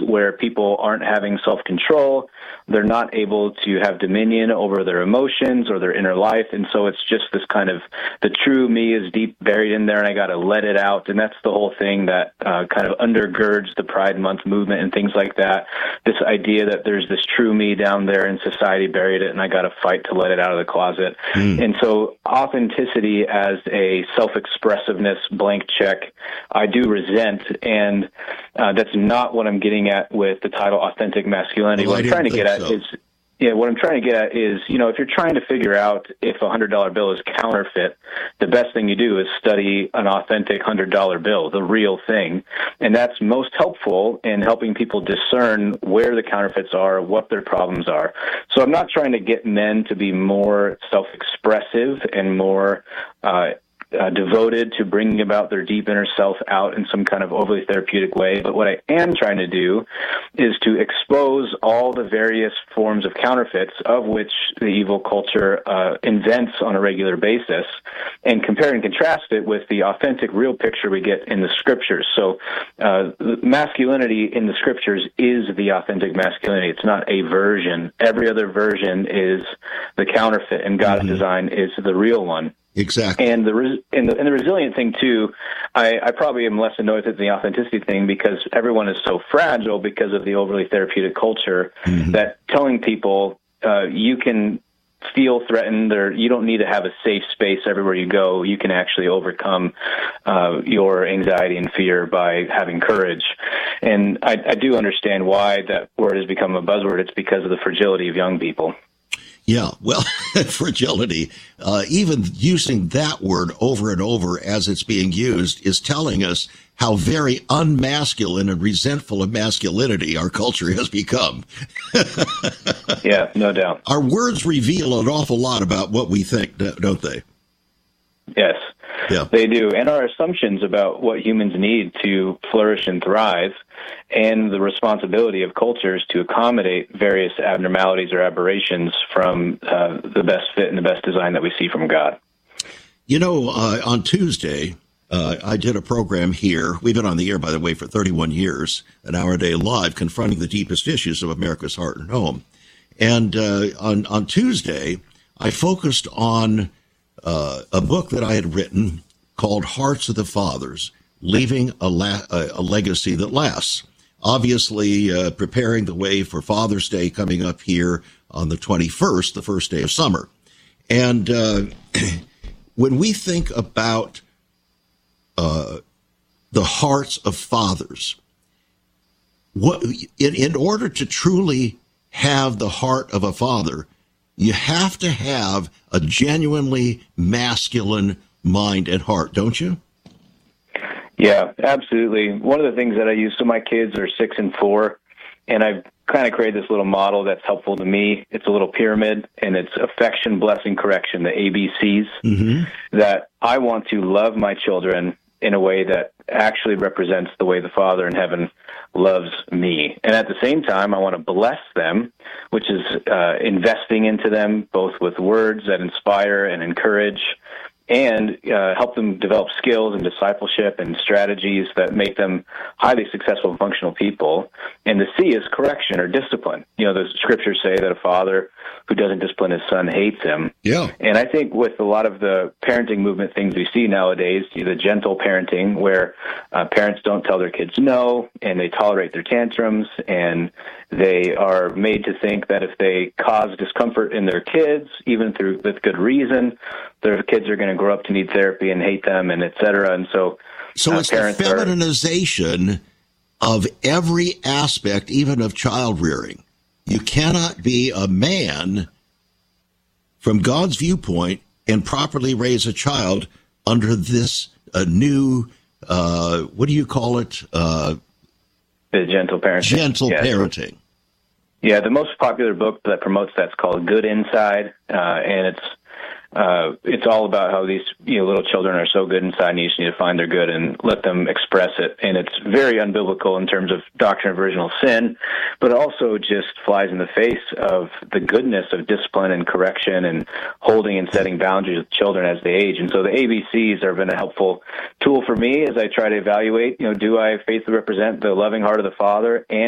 where people aren't having self-control. They're not able to have dominion over their emotions or their inner life. And so it's just this kind of, the true me is deep buried in there, and I got to let it out. And that's the whole thing that kind of undergirds the Pride Month movement and things like that. This idea that there's this true me down there in society buried it, and I got to fight to let it out of the closet. And so authenticity as a self-expressiveness blank check, I do resent. And that's not what I'm getting at with the title Authentic Masculinity. Well, what I'm trying to get at is, what I'm trying to get at is, if you're trying to figure out if a $100 bill is counterfeit, the best thing you do is study an authentic $100 bill, the real thing. And that's most helpful in helping people discern where the counterfeits are, what their problems are. So I'm not trying to get men to be more self-expressive and more devoted to bringing about their deep inner self out in some kind of overly therapeutic way. But what I am trying to do is to expose all the various forms of counterfeits of which the evil culture invents on a regular basis, and compare and contrast it with the authentic, real picture we get in the scriptures. So masculinity in the scriptures is the authentic masculinity. It's not a version. Every other version is the counterfeit, and God's design is the real one. Exactly. And the resilient thing, too, I probably am less annoyed at the authenticity thing because everyone is so fragile because of the overly therapeutic culture that telling people you can feel threatened or you don't need to have a safe space everywhere you go. You can actually overcome your anxiety and fear by having courage. And I do understand why that word has become a buzzword. It's because of the fragility of young people. Yeah, well, fragility, even using that word over and over as it's being used is telling us how very unmasculine and resentful of masculinity our culture has become. Yeah, no doubt. Our words reveal an awful lot about what we think, don't they? Yes, yeah, they do. And our assumptions about what humans need to flourish and thrive, and the responsibility of cultures to accommodate various abnormalities or aberrations from the best fit and the best design that we see from God. On Tuesday, I did a program here. We've been on the air, by the way, for 31 years, an hour a day live, confronting the deepest issues of America's heart and home. And on Tuesday, I focused on a book that I had written called Hearts of the Fathers, Leaving a Legacy That Lasts. Obviously, preparing the way for Father's Day coming up here on the 21st, the first day of summer. And when we think about the hearts of fathers, in order to truly have the heart of a father, you have to have a genuinely masculine mind and heart, don't you? Yeah, absolutely. One of the things that I use, so my kids are 6 and 4, and I've kind of created this little model that's helpful to me. It's a little pyramid, and it's affection, blessing, correction, the ABCs, that I want to love my children in a way that actually represents the way the Father in heaven loves me. And at the same time, I want to bless them, which is investing into them both with words that inspire and encourage, and help them develop skills and discipleship and strategies that make them highly successful and functional people. And the C is correction or discipline. The scriptures say that a father who doesn't discipline his son hates him. Yeah. And I think with a lot of the parenting movement things we see nowadays, the gentle parenting where parents don't tell their kids no, and they tolerate their tantrums, and they are made to think that if they cause discomfort in their kids, even with good reason, their kids are going to grow up to need therapy and hate them, and et cetera. And so it's the feminization of every aspect, even of child rearing. You cannot be a man from God's viewpoint and properly raise a child under this new, what do you call it? The gentle parenting. Gentle parenting. Yeah, the most popular book that promotes that's called Good Inside, and it's all about how these little children are so good inside, and you just need to find their good and let them express it. And it's very unbiblical in terms of doctrine of original sin, but it also just flies in the face of the goodness of discipline and correction and holding and setting boundaries with children as they age. And so the ABCs have been a helpful tool for me as I try to evaluate, do I faithfully represent the loving heart of the Father and